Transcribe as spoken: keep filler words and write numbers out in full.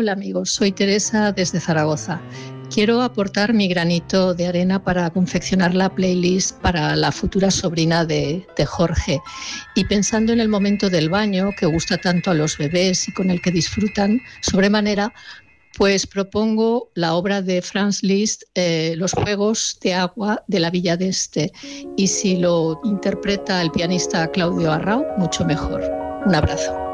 Hola amigos, soy Teresa desde Zaragoza. Quiero aportar mi granito de arena para confeccionar la playlist para la futura sobrina de, de Jorge. Y pensando en el momento del baño, que gusta tanto a los bebés y con el que disfrutan sobremanera, pues propongo la obra de Franz Liszt, eh, Los Juegos de Agua de la Villa d'Este. Y si lo interpreta el pianista Claudio Arrau, mucho mejor. Un abrazo.